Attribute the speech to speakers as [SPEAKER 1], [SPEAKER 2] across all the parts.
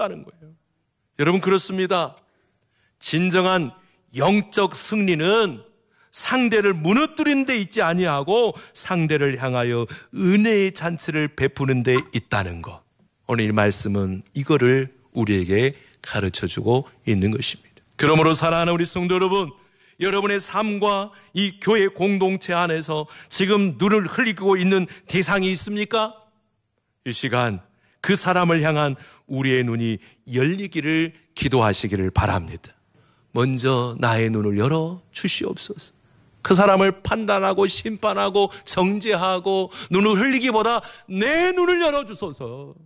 [SPEAKER 1] 없다는 거예요. 여러분, 그렇습니다. 진정한 영적 승리는 상대를 무너뜨리는 데 있지 아니하고 상대를 향하여 은혜의 잔치를 베푸는 데 있다는 것. 오늘 이 말씀은 이거를 우리에게 가르쳐주고 있는 것입니다. 그러므로 사랑하는 우리 성도 여러분, 여러분의 삶과 이 교회 공동체 안에서 지금 눈을 흘리고 있는 대상이 있습니까? 이 시간 그 사람을 향한 우리의 눈이 열리기를 기도하시기를 바랍니다. 먼저 나의 눈을 열어 주시옵소서. 그 사람을 판단하고 심판하고 정죄하고 눈을 흘리기보다 내 눈을 열어주소서.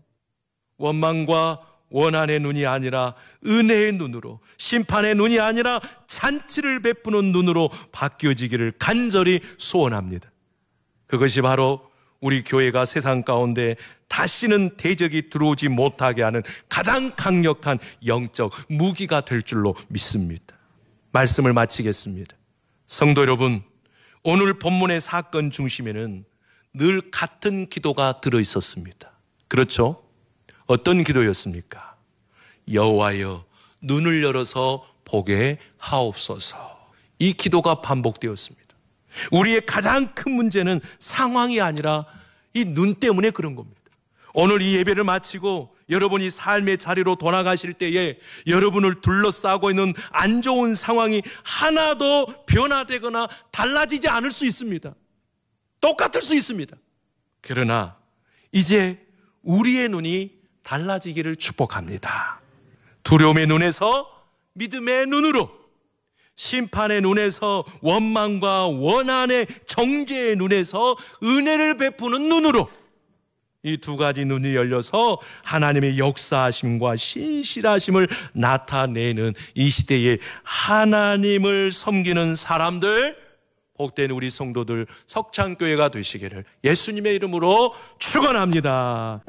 [SPEAKER 1] 원망과 원한의 눈이 아니라 은혜의 눈으로, 심판의 눈이 아니라 잔치를 베푸는 눈으로 바뀌어지기를 간절히 소원합니다. 그것이 바로 우리 교회가 세상 가운데 다시는 대적이 들어오지 못하게 하는 가장 강력한 영적 무기가 될 줄로 믿습니다. 말씀을 마치겠습니다. 성도 여러분, 오늘 본문의 사건 중심에는 늘 같은 기도가 들어있었습니다. 그렇죠? 어떤 기도였습니까? 여호와여, 눈을 열어서 보게 하옵소서. 이 기도가 반복되었습니다. 우리의 가장 큰 문제는 상황이 아니라 이 눈 때문에 그런 겁니다. 오늘 이 예배를 마치고 여러분이 삶의 자리로 돌아가실 때에 여러분을 둘러싸고 있는 안 좋은 상황이 하나도 변화되거나 달라지지 않을 수 있습니다. 똑같을 수 있습니다. 그러나 이제 우리의 눈이 달라지기를 축복합니다. 두려움의 눈에서 믿음의 눈으로, 심판의 눈에서 원망과 원한의 정죄의 눈에서 은혜를 베푸는 눈으로, 이 두 가지 눈이 열려서 하나님의 역사하심과 신실하심을 나타내는 이 시대에 하나님을 섬기는 사람들, 복된 우리 성도들, 석창교회가 되시기를 예수님의 이름으로 축원합니다.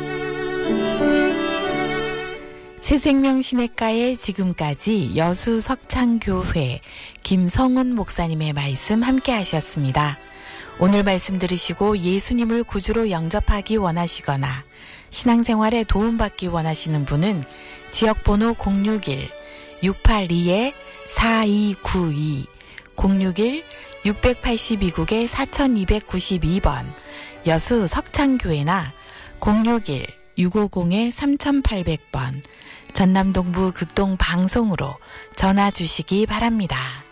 [SPEAKER 2] 새생명시내가의 지금까지 여수 석창교회 김성훈 목사님의 말씀 함께 하셨습니다. 오늘 말씀 들으시고 예수님을 구주로 영접하기 원하시거나 신앙생활에 도움받기 원하시는 분은 지역번호 061-682-4292 061-682국의 4292번 여수 석창교회나 061-650-3800번 전남동부 극동방송으로 전화 주시기 바랍니다.